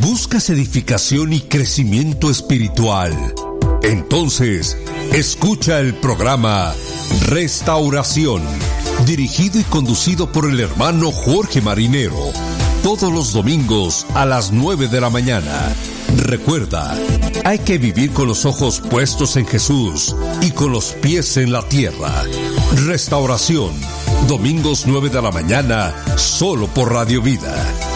¿Buscas edificación y crecimiento espiritual? Entonces, escucha el programa Restauración, dirigido y conducido por el hermano Jorge Marinero, todos los domingos a las 9 de la mañana. Recuerda, hay que vivir con los ojos puestos en Jesús y con los pies en la tierra. Restauración, domingos 9 de la mañana, solo por Radio Vida.